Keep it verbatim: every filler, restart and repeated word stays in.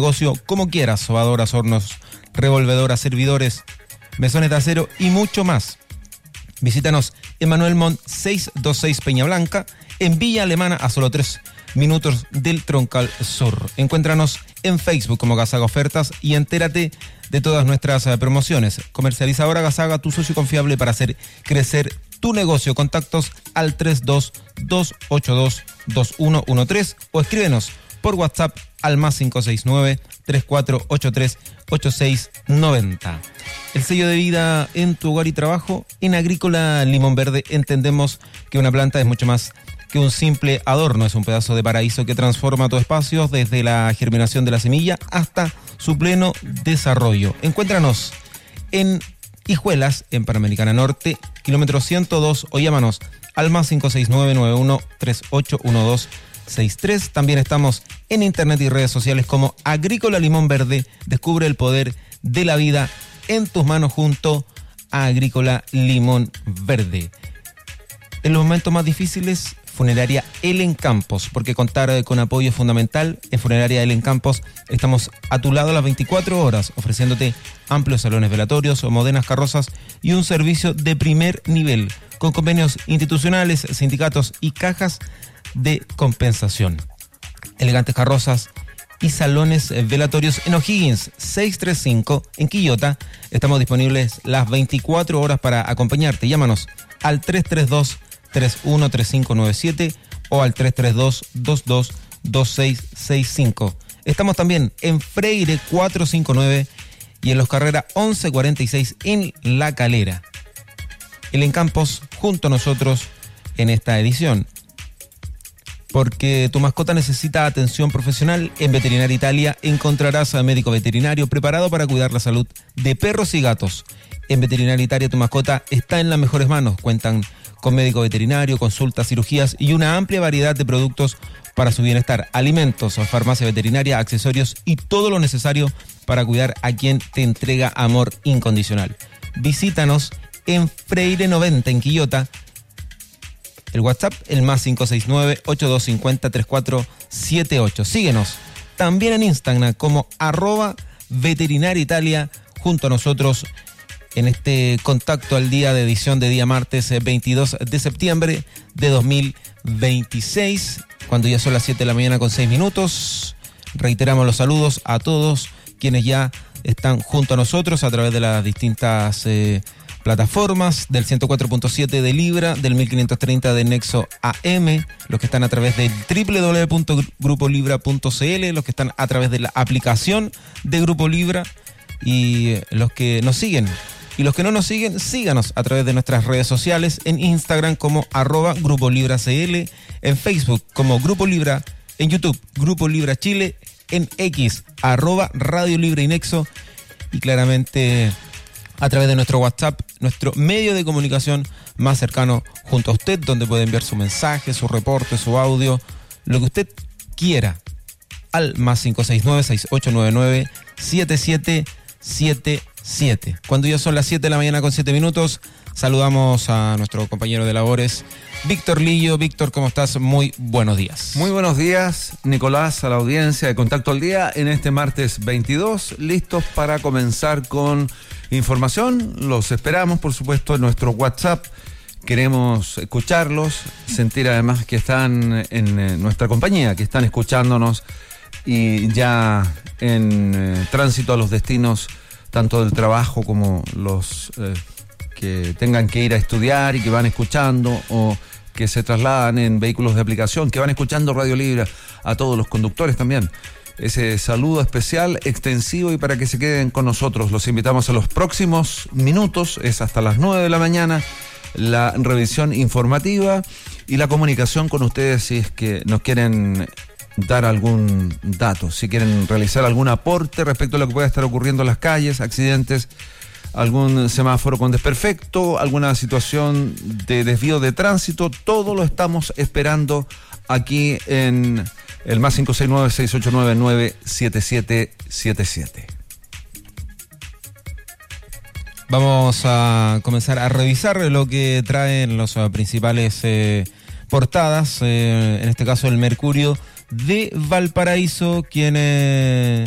negocio como quieras. Sobadoras, hornos, revolvedoras, servidores, mesones de acero y mucho más. Visítanos en Manuel Montt seiscientos veintiséis Peña Blanca, en Villa Alemana, a solo tres minutos del Troncal Sur. Encuéntranos en Facebook como Gasaga Ofertas y entérate de todas nuestras uh, promociones. Comercializadora Gasaga, tu socio confiable para hacer crecer tu negocio. Contactos al tres dos dos ocho dos dos uno uno tres o escríbenos por WhatsApp al más cinco seis nueve tres cuatro ocho tres ocho seis nueve cero. El sello de vida en tu hogar y trabajo. En Agrícola Limón Verde entendemos que una planta es mucho más que un simple adorno, es un pedazo de paraíso que transforma tu espacio desde la germinación de la semilla hasta su pleno desarrollo. Encuéntranos en Hijuelas, en Panamericana Norte, kilómetro ciento dos, o llámanos al más cinco seis nueve nueve uno tres ocho uno dos seis tres. También estamos en internet y redes sociales como Agrícola Limón Verde. Descubre el poder de la vida en tus manos junto a Agrícola Limón Verde. En los momentos más difíciles, Funeraria Elen Campos, porque contar con apoyo es fundamental. En Funeraria Elen Campos estamos a tu lado las veinticuatro horas, ofreciéndote amplios salones velatorios, modernas carrozas y un servicio de primer nivel, con convenios institucionales, sindicatos y cajas de compensación. Elegantes carrozas y salones velatorios en O'Higgins seiscientos treinta y cinco, en Quillota. Estamos disponibles las veinticuatro horas para acompañarte. Llámanos al tres tres dos tres uno tres cinco nueve siete o al tres tres dos dos dos dos seis seis cinco. Estamos también en Freire cuatrocientos cincuenta y nueve y en Los Carrera once cuarenta y seis en La Calera. Elen Campos junto a nosotros en esta edición, porque tu mascota necesita atención profesional. En Veterinaria Italia encontrarás a médico veterinario preparado para cuidar la salud de perros y gatos. En Veterinaria Italia tu mascota está en las mejores manos. Cuentan con médico veterinario, consultas, cirugías y una amplia variedad de productos para su bienestar. Alimentos, farmacia veterinaria, accesorios y todo lo necesario para cuidar a quien te entrega amor incondicional. Visítanos en Freire noventa en Quillota. El WhatsApp, el más cinco seis nueve ocho dos cinco cero tres cuatro siete ocho. Síguenos también en Instagram como arroba Veterinaria Italia junto a nosotros en este contacto al día de edición de día martes veintidós de septiembre de dos mil veintiséis, cuando ya son las siete de la mañana con seis minutos. Reiteramos los saludos a todos quienes ya están junto a nosotros a través de las distintas eh, plataformas del ciento cuatro punto siete de Libra, del mil quinientos treinta de Nexo A M, los que están a través del doble u doble u doble u punto grupo libra punto c l, los que están a través de la aplicación de Grupo Libra y los que nos siguen. Y los que no nos siguen, síganos a través de nuestras redes sociales, en Instagram como arroba Grupo Libra C L, en Facebook como Grupo Libra, en YouTube Grupo Libra Chile, en X arroba Radio Libre y Nexo, y claramente a través de nuestro WhatsApp, nuestro medio de comunicación más cercano junto a usted, donde puede enviar su mensaje, su reporte, su audio, lo que usted quiera, al más cinco seis nueve seis ocho nueve nueve siete siete siete siete. Cuando ya son las siete de la mañana con siete minutos, saludamos a nuestro compañero de labores, Víctor Lillo. Víctor, ¿cómo estás? Muy buenos días. Muy buenos días, Nicolás, a la audiencia de Contacto al Día en este martes veintidós, listos para comenzar con información. Los esperamos, por supuesto, en nuestro WhatsApp. Queremos escucharlos, sentir además que están en nuestra compañía, que están escuchándonos y ya en eh, tránsito a los destinos tanto del trabajo como los eh, que tengan que ir a estudiar y que van escuchando, o que se trasladan en vehículos de aplicación, que van escuchando Radio Libre, a todos los conductores también. Ese saludo especial, extensivo, y para que se queden con nosotros. Los invitamos a los próximos minutos, es hasta las nueve de la mañana, la revisión informativa y la comunicación con ustedes si es que nos quieren dar algún dato, si quieren realizar algún aporte respecto a lo que pueda estar ocurriendo en las calles, accidentes, algún semáforo con desperfecto, alguna situación de desvío de tránsito. Todo lo estamos esperando aquí en el más cinco seis nueve seis ocho nueve nueve siete siete siete siete. Vamos a comenzar a revisar lo que traen los uh, principales eh, portadas, eh, en este caso el Mercurio de Valparaíso, quien eh,